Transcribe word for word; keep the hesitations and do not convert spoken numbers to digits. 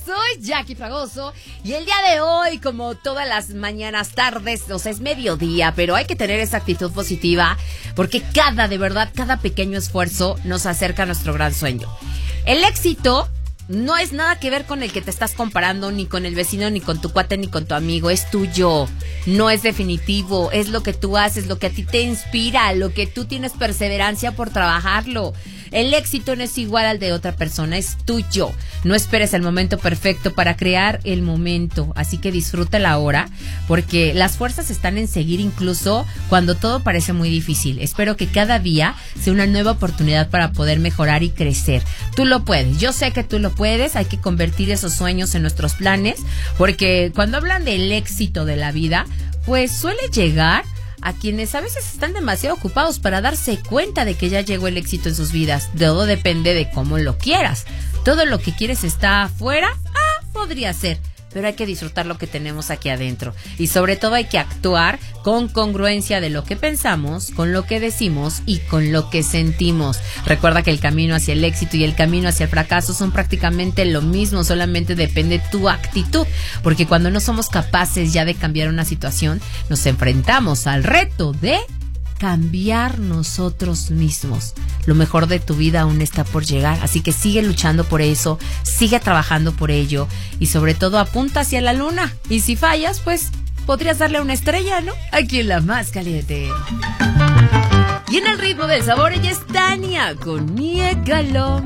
soy Jackie Fragoso y el día de hoy, como todas las mañanas, tardes, o sea, es mediodía, pero hay que tener esa actitud positiva porque cada, de verdad, cada pequeño esfuerzo nos acerca a nuestro gran sueño. El éxito no es nada que ver con el que te estás comparando, ni con el vecino, ni con tu cuate, ni con tu amigo. Es tuyo, no es definitivo, es lo que tú haces, lo que a ti te inspira, lo que tú tienes perseverancia por trabajarlo. El éxito no es igual al de otra persona, es tuyo. No esperes el momento perfecto para crear el momento, así que disfruta la hora, porque las fuerzas están en seguir incluso cuando todo parece muy difícil. Espero que cada día sea una nueva oportunidad para poder mejorar y crecer. Tú lo puedes, yo sé que tú lo puedes, hay que convertir esos sueños en nuestros planes, porque cuando hablan del éxito de la vida, pues suele llegar a quienes a veces están demasiado ocupados para darse cuenta de que ya llegó el éxito en sus vidas. Todo depende de cómo lo quieras. Todo lo que quieres está afuera, ah, podría ser, pero hay que disfrutar lo que tenemos aquí adentro. Y sobre todo hay que actuar con congruencia de lo que pensamos, con lo que decimos y con lo que sentimos. Recuerda que el camino hacia el éxito y el camino hacia el fracaso son prácticamente lo mismo, solamente depende tu actitud. Porque cuando no somos capaces ya de cambiar una situación, nos enfrentamos al reto de cambiar nosotros mismos. Lo mejor de tu vida aún está por llegar, así que sigue luchando por eso, sigue trabajando por ello y sobre todo apunta hacia la luna. Y si fallas, pues podrías darle una estrella, ¿no? Aquí en La Más Caliente. Y en el ritmo del sabor, ella es Tania con Niégalo.